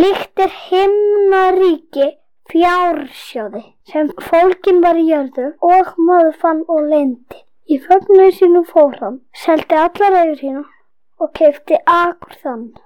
Slíkt himnaríki fjársjóði, sem fólginn var í jörðu og maður fann og leyndi. Í fögnuði sínum fór hann, seldi allar eigur sínar og keypti akur þann.